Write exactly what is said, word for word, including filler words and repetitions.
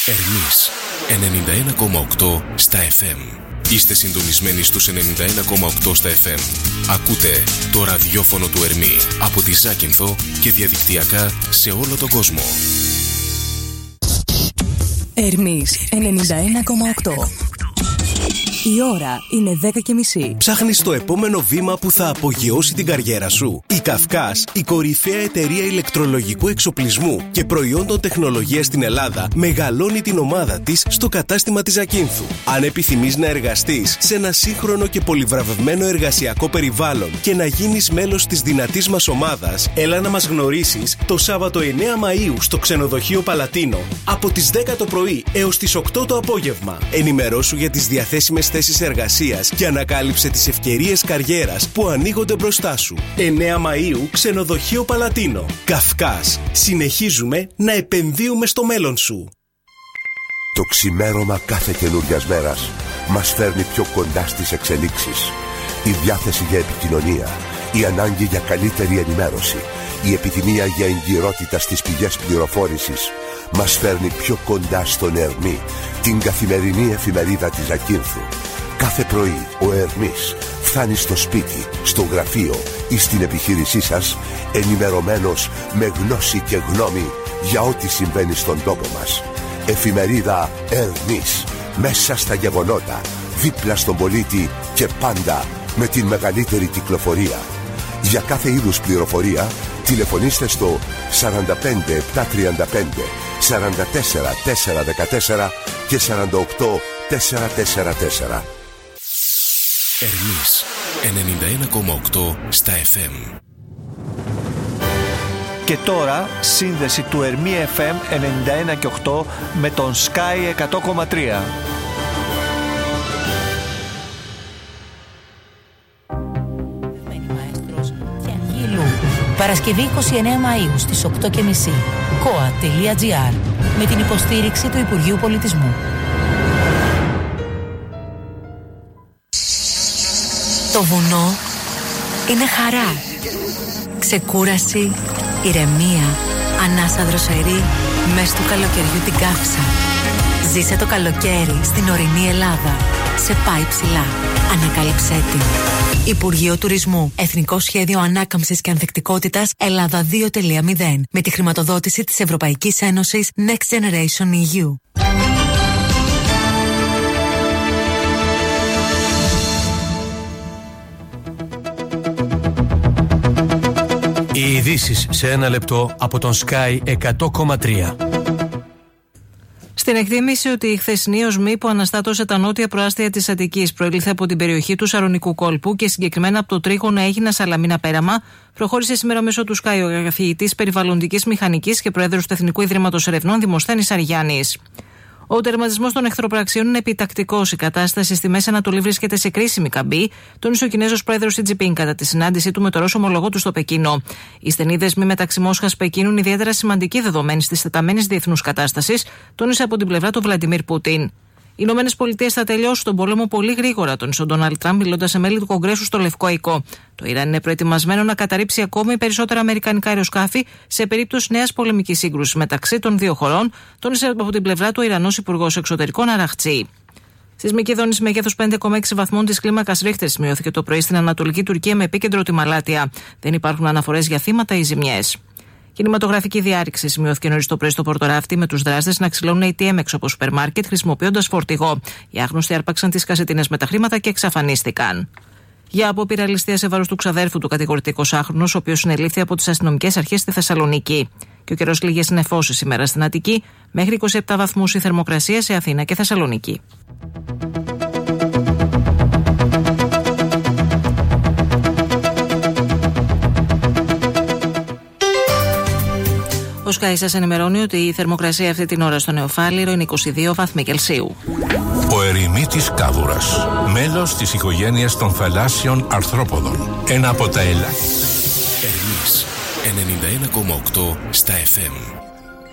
Ερμής ενενήντα ένα κόμμα οκτώ στα εφ εμ. Είστε συντονισμένοι στους ενενήντα ένα κόμμα οκτώ στα εφ εμ. Ακούτε το ραδιόφωνο του Ερμή από τη Ζάκυνθο και διαδικτυακά σε όλο τον κόσμο. Ερμής ενενήντα ένα κόμμα οκτώ. Η ώρα είναι δέκα και μισή. Ψάχνεις το επόμενο βήμα που θα απογειώσει την καριέρα σου? Η Καυκάς, η κορυφαία εταιρεία ηλεκτρολογικού εξοπλισμού και προϊόντων τεχνολογίας στην Ελλάδα, μεγαλώνει την ομάδα της στο κατάστημα της Ζακίνθου. Αν επιθυμείς να εργαστείς σε ένα σύγχρονο και πολυβραβευμένο εργασιακό περιβάλλον και να γίνεις μέλος της δυνατής μας ομάδας, έλα να μας γνωρίσεις το Σάββατο εννέα Μαΐου στο ξενοδοχείο Παλατίνο από τις δέκα το πρωί έως τις οκτώ το απόγευμα. Ενημερώσου για τις διαθέσιμες θέσεις εργασίας και ανακάλυψε τις ευκαιρίες καριέρας που ανοίγονται μπροστά σου. εννέα Μαΐου, ξενοδοχείο Παλατίνο. Καυκάς. Συνεχίζουμε να επενδύουμε στο μέλλον σου. Το ξημέρωμα κάθε καινούριας μέρας μας φέρνει πιο κοντά στις εξελίξεις. Η διάθεση για επικοινωνία, η ανάγκη για καλύτερη ενημέρωση, η επιθυμία για εγκυρότητα στις πηγές πληροφόρησης μας φέρνει πιο κοντά στον Ερμή, την καθημερινή εφημερίδα της Ζακίνθου. Κάθε πρωί ο Ερμής φτάνει στο σπίτι, στο γραφείο ή στην επιχείρησή σας ενημερωμένος με γνώση και γνώμη για ό,τι συμβαίνει στον τόπο μας. Εφημερίδα Ερμής, μέσα στα γεγονότα, δίπλα στον πολίτη και πάντα με την μεγαλύτερη κυκλοφορία. Για κάθε είδους πληροφορία τηλεφωνήστε στο σαράντα πέντε επτακόσια τριάντα πέντε σαράντα τέσσερα τετρακόσια δεκατέσσερα και σαράντα οκτώ τετρακόσια σαράντα τέσσερα. Ερμής ενενήντα ένα κόμμα οκτώ στα εφ εμ. Και τώρα σύνδεση του Ερμή εφ εμ ενενήντα ένα και οκτώ με τον Sky εκατό κόμμα τρία. Παρασκευή είκοσι εννέα Μαΐου στις οκτώ και μισή. κοα τελεία τζι άρ με την υποστήριξη του Υπουργείου Πολιτισμού. Το βουνό είναι χαρά, ξεκούραση, ηρεμία, ανάσα δροσερή μες του καλοκαιριού την Καύσα. Ζήσε το καλοκαίρι στην ορεινή Ελλάδα. Σε πάει ψηλά. Ανακάλυψέ την. Υπουργείο Τουρισμού. Εθνικό Σχέδιο Ανάκαμψης και Ανθεκτικότητας Ελλάδα δύο τελεία μηδέν. Με τη χρηματοδότηση της Ευρωπαϊκής Ένωσης Next Generation ι γιου. Οι ειδήσεις σε ένα λεπτό από τον Sky εκατό κόμμα τρία. Στην εκτίμηση ότι η χθεσινή οσμή που αναστάτωσε τα νότια προάστια της Αττικής προήλθε από την περιοχή του Σαρονικού κόλπου και συγκεκριμένα από το τρίγωνο Αίγινα Σαλαμίνα Πέραμα, προχώρησε σήμερα μέσω του Sky ο καθηγητής περιβαλλοντικής μηχανικής και πρόεδρος του Εθνικού Ιδρύματος Ερευνών Δημοσθένης Αργιάννης. Ο τερματισμός των εχθροπραξιών είναι επιτακτικός. Η κατάσταση στη Μέση Ανατολή βρίσκεται σε κρίσιμη καμπή, τόνισε ο Κινέζος πρόεδρος Σι Τζινπίνγκ κατά τη συνάντησή του με το Ρώσο ομολογό του στο Πεκίνο. Οι στενοί δεσμοί μεταξύ Μόσχας Πεκίνου είναι ιδιαίτερα σημαντικοί δεδομένη τη τεταμένη διεθνούς κατάστασης, τόνισε από την πλευρά του Βλαντιμίρ Πούτιν. Οι Ηνωμένες Πολιτείες θα τελειώσουν τον πόλεμο πολύ γρήγορα, τόνισε ο Ντόναλντ Τραμπ μιλώντας σε μέλη του Κογκρέσου στο Λευκό Οικό. Το Ιράν είναι προετοιμασμένο να καταρρύψει ακόμη περισσότερα αμερικανικά αεροσκάφη σε περίπτωση νέας πολεμικής σύγκρουσης μεταξύ των δύο χωρών, τόνισε από την πλευρά του ο Ιρανός Υπουργός Εξωτερικών Αραχτσί. Σεισμική δόνηση μεγέθους πέντε κόμμα έξι βαθμών της κλίμακας Ρίχτερ σημειώθηκε το πρωί στην Ανατολική Τουρκία με επίκεντρο τη Μαλάτια. Δεν υπάρχουν αναφορές για θύματα ή ζημιές. Κινηματογραφική διάρρηξη σημειώθηκε νωρίς το πρωί στο Πορτοράφτη με τους δράστες να ξυλώνουν έι τι εμ έξω από σούπερ μάρκετ χρησιμοποιώντας φορτηγό. Οι άγνωστοι άρπαξαν τις κασετίνες με τα χρήματα και εξαφανίστηκαν. Για απόπειρα ληστεία σε βάρος του ξαδέρφου του κατηγορείται εικοσάχρονος, ο οποίος συνελήφθη από τις αστυνομικές αρχές στη Θεσσαλονίκη. Και ο καιρός λίγες νεφώσεις σήμερα στην Αττική, μέχρι είκοσι επτά βαθμούς η θερμοκρασία σε Αθήνα και Θεσσαλονίκη. Ο Sky σας ενημερώνει ότι η θερμοκρασία αυτή την ώρα στο Νεοφάλιρο είναι είκοσι δύο βαθμοί Κελσίου. Ο ερημίτης κάβουρας, μέλος της οικογένειας των θαλάσσιων αρθρόποδων. Ένα από τα ελάχιστα. Ερμής ενενήντα ένα κόμμα οκτώ στα εφ εμ.